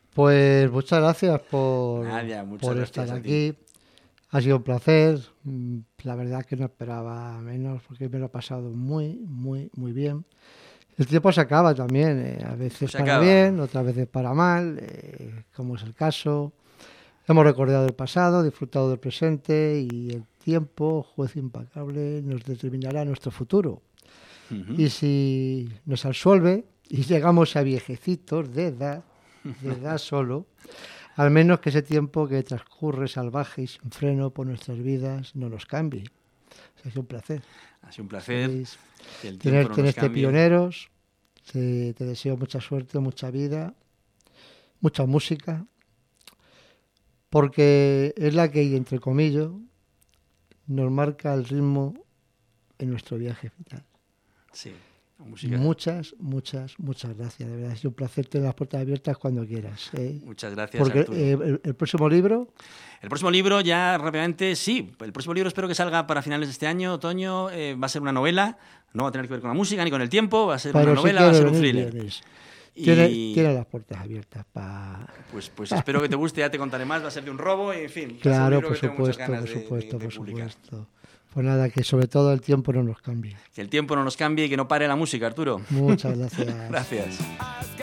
Pues muchas gracias Nadia, muchas por gracias estar a ti. aquí. Ha sido un placer. La verdad que no esperaba menos porque me lo he pasado muy, muy, muy bien. El tiempo se acaba también, a Pues veces se para acaba. bien, otras veces para mal, como es el caso. Hemos recordado el pasado, disfrutado del presente y el tiempo, juez implacable, nos determinará nuestro futuro. Ujú. Y si nos absuelve y llegamos a viejecitos de edad solo, al menos que ese tiempo que transcurre salvaje y sin freno por nuestras vidas no nos cambie. O sea, es un placer. Ha sido un placer. Sabéis, Que el tiempo no nos tenerte cambie. pioneros. Te deseo mucha suerte, mucha vida, mucha música, porque es la que, entre comillas, nos marca el ritmo en nuestro viaje vital. Sí, la música. Muchas, muchas, muchas gracias. De verdad, es un placer tener las puertas abiertas cuando quieras. Muchas gracias, Porque Arturo. el próximo libro, El próximo libro, ya rápidamente, sí. El próximo libro espero que salga para finales de este año, otoño. Va a ser una novela. No va a tener que ver con la música ni con el tiempo. Va a ser una pero si novela, va a quieres ser un venir, thriller. vienes. Y Tiene las puertas abiertas para... pues espero que te guste, ya te contaré más. Va a ser de un robo y, en fin, va a ser un Claro, libro por que tengo muchas supuesto, ganas por supuesto, de por publicar. supuesto. Pues nada, que sobre todo el tiempo no nos cambie. Que el tiempo no nos cambie y que no pare la música, Arturo. Muchas gracias. Gracias.